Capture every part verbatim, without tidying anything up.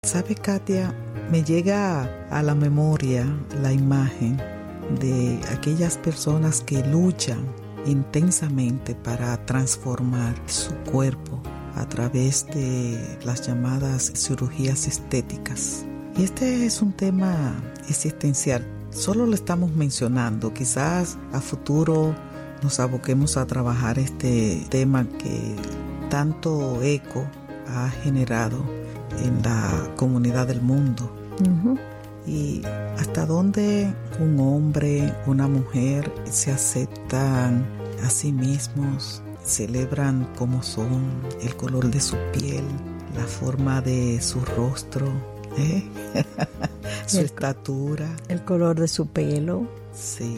¿Sabe, Katia? Me llega a la memoria la imagen de aquellas personas que luchan intensamente para transformar su cuerpo a través de las llamadas cirugías estéticas. Y este es un tema existencial. Solo lo estamos mencionando. Quizás a futuro nos aboquemos a trabajar este tema que tanto eco ha generado en la comunidad del mundo. Uh-huh. Y hasta dónde un hombre, una mujer se aceptan a sí mismos, celebran como son, el color de su piel, la forma de su rostro, ¿eh? su el, estatura, el color de su pelo. Sí.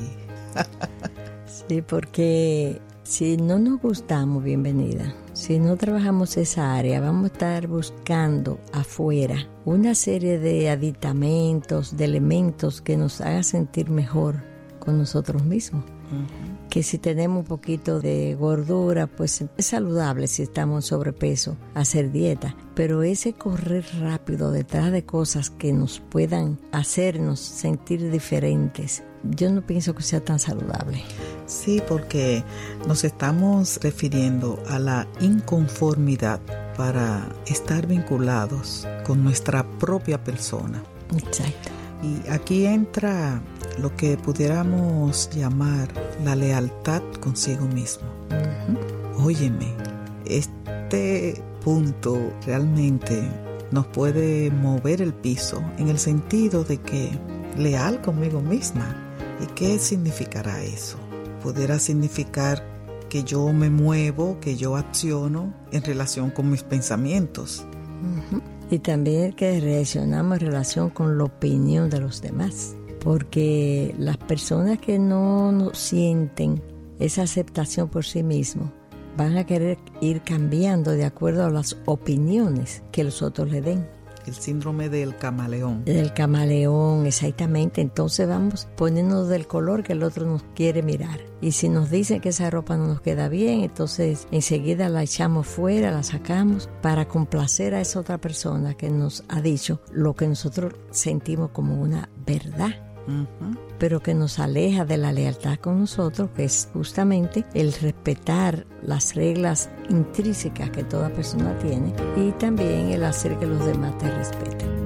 Sí, porque si no nos gustamos, bienvenida. Si no trabajamos esa área, vamos a estar buscando afuera una serie de aditamentos, de elementos que nos hagan sentir mejor con nosotros mismos. Uh-huh. Que si tenemos un poquito de gordura, pues es saludable si estamos en sobrepeso, hacer dieta. Pero ese correr rápido detrás de cosas que nos puedan hacernos sentir diferentes, yo no pienso que sea tan saludable. Sí, porque nos estamos refiriendo a la inconformidad para estar vinculados con nuestra propia persona. Exacto. Y aquí entra lo que pudiéramos llamar la lealtad consigo mismo. Uh-huh. Óyeme, este punto realmente nos puede mover el piso en el sentido de que leal conmigo misma. ¿Y qué significará eso? Pudiera significar que yo me muevo, que yo acciono en relación con mis pensamientos. Uh-huh. Y también que reaccionamos en relación con la opinión de los demás. Porque las personas que no, no sienten esa aceptación por sí mismos van a querer ir cambiando de acuerdo a las opiniones que los otros le den. El síndrome del camaleón. Del camaleón, exactamente. Entonces vamos poniéndonos del color que el otro nos quiere mirar. Y si nos dicen que esa ropa no nos queda bien, entonces enseguida la echamos fuera, la sacamos para complacer a esa otra persona que nos ha dicho lo que nosotros sentimos como una verdad. Uh-huh. Pero que nos aleja de la lealtad con nosotros, que es justamente el respetar las reglas intrínsecas que toda persona tiene y también el hacer que los demás te respeten.